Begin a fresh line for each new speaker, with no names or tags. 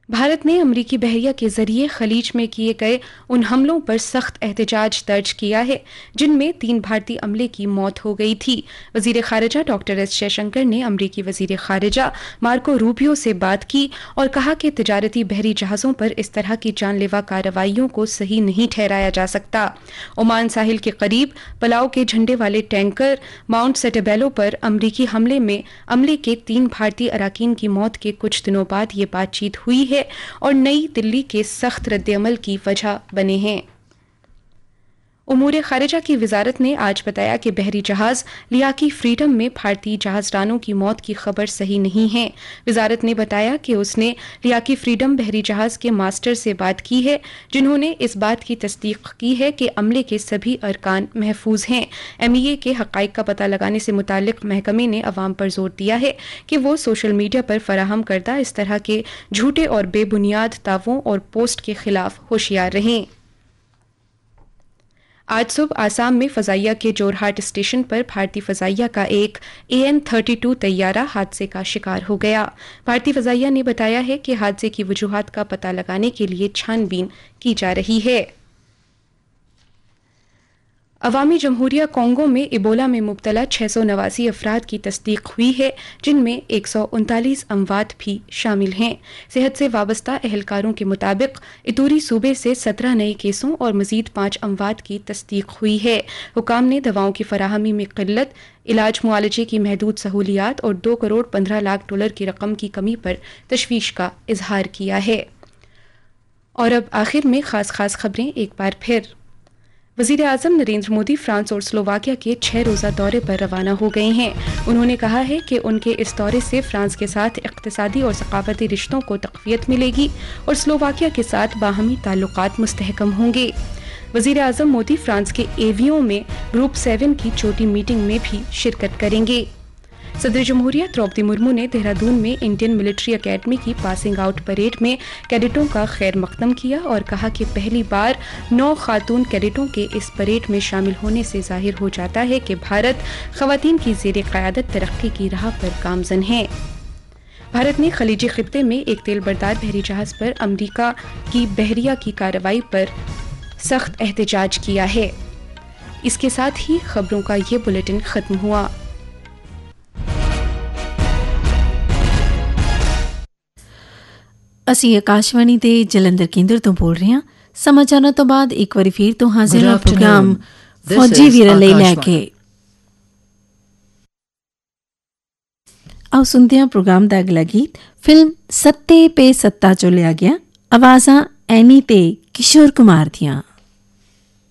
भारत ने अमरीकी बहरिया के जरिए खलीज में किए गए उन हमलों पर सख्त एहतजाज दर्ज किया है जिनमें 3 भारतीय अमले की मौत हो गई थी। वजीर खारिजा डॉक्टर एस जयशंकर ने अमरीकी वजीर खारिजा मार्को रूबियो से बात की और कहा कि तिजारती बहरी जहाज़ों पर इस तरह की जानलेवा कार्रवाइयों को सही नहीं ठहराया जा सकता। ओमान साहिल के करीब पलाव के झंडे वाले टैंकर माउंट सेटेबेलो पर अमरीकी हमले में अमले के 3 भारतीय अराकीन की मौत के कुछ दिनों बाद ये बातचीत हुई है और नई दिल्ली के सख्त रद्द-ए-अमल की वजह बने हैं। उमूर खारिजा की वजारत ने आज बताया कि बहरी जहाज लियाकी फ्रीडम में भारतीय जहाजरानों की मौत की खबर सही नहीं है। वजारत ने बताया कि उसने लियाकी फ्रीडम बहरी जहाज के मास्टर से बात की है जिन्होंने इस बात की तस्दीक की है कि अमले के सभी अरकान महफूज हैं। MEA के हक़ाइक़ का पता लगाने से मुतालिक महकमे ने अवाम पर जोर दिया है कि वो सोशल मीडिया पर फराहम करदा इस तरह के झूठे और बेबुनियाद दावों और पोस्ट के खिलाफ होशियार रहें। आज सुबह आसाम में फजाइया के जोरहाट स्टेशन पर भारतीय फजाइया का एक AN-32 तैयारा हादसे का शिकार हो गया। भारतीय फजाइया ने बताया है कि हादसे की वजूहात का पता लगाने के लिए छानबीन की जा रही है। अवामी जमहूरिया कोंगो में इबोला में मुब्तला 689 अफराद की तस्दीक हुई है जिनमें 139 अमवात भी शामिल हैं। सेहत से वाबस्ता एहलकारों के मुताबिक इतूरी सूबे से 17 नए केसों और मजीद 5 अमवात की तस्दीक हुई है। हुकाम ने दवाओं की फराहमी में किल्लत, इलाज मुआलजे की महदूद सहूलियात और 2 करोड़ 15 लाख डॉलर की रकम की कमी पर तशवीश का इजहार किया है। और अब आखिर में खास खबरें एक बार फिर। वज़ीर आज़म नरेंद्र मोदी फ्रांस और स्लोवाकिया के 6 रोज़ा दौरे पर रवाना हो गए हैं। उन्होंने कहा है कि उनके इस दौरे से फ्रांस के साथ इक़्तिसादी और सक़ाफ़ती रिश्तों को तक़वियत मिलेगी और स्लोवाकिया के साथ बाहमी ताल्लुकात मुस्तहकम होंगे। वज़ीर आज़म मोदी फ्रांस के एवियों में ग्रुप 7 की छोटी मीटिंग में भी शिरकत करेंगे। सदर जमहूरिया द्रौपदी मुर्मू ने देहरादून में इंडियन मिलिट्री एकेडमी की पासिंग आउट परेड में कैडेटों का खैर मकदम किया और कहा कि पहली बार 9 खातून कैडेटों के इस परेड में शामिल होने से जाहिर हो जाता है कि भारत ख़वातीन की ज़ेरे क़यादत तरक्की की राह पर गामज़न है। भारत ने खलीजी खित्ते में एक तेल बरदार बहरी जहाज़ पर अमरीका की बहरिया की कार्रवाई पर सख्त एहतजाज किया है। इसके साथ ही खबरों का ये बुलेटिन ख़त्म हुआ।
ਅਸੀਂ ਆਕਾਸ਼ਵਾਣੀ ਦੇ ਜਲੰਧਰ ਕੇਂਦਰ ਤੋਂ ਬੋਲ ਰਹੇ ਹਾਂ। ਸਮਾਚਾਰਾਂ ਤੋਂ ਬਾਅਦ ਇੱਕ ਵਾਰੀ ਫਿਰ ਤੋਂ ਹਾਜ਼ਰ ਹਾਂ ਪ੍ਰੋਗਰਾਮ ਫੌਜੀ ਵੀਰਾਂ ਲਈ ਲੈ ਕੇ। ਆਓ ਸੁਣਦੇ ਹਾਂ ਪ੍ਰੋਗਰਾਮ ਦਾ ਅਗਲਾ ਗੀਤ ਫਿਲਮ ਸੱਤੇ ਪੇ ਸੱਤਾ ਚੋਂ ਲਿਆ ਗਿਆ। ਆਵਾਜ਼ਾਂ ਐਨੀ ਤੇ ਕਿਸ਼ੋਰ ਕੁਮਾਰ ਦੀਆਂ।